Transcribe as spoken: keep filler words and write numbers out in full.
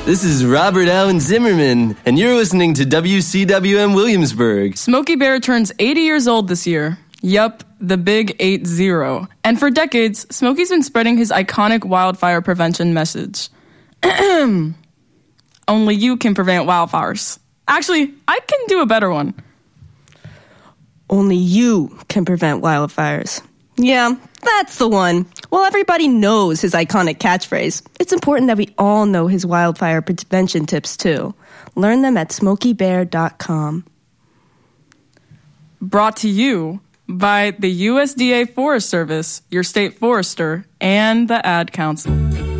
This is Robert Allen Zimmerman, and you're listening to W C W M Williamsburg. Smokey Bear turns eighty years old this year. Yup, the big eight zero. And for decades, Smokey's been spreading his iconic wildfire prevention message. Only you can prevent wildfires. Actually, I can do a better one. Only you can prevent wildfires. Yeah, that's the one. Well, everybody knows his iconic catchphrase. It's important that we all know his wildfire prevention tips, too. Learn them at smokey bear dot com. Brought to you by the U S D A Forest Service, your state forester, and the Ad Council.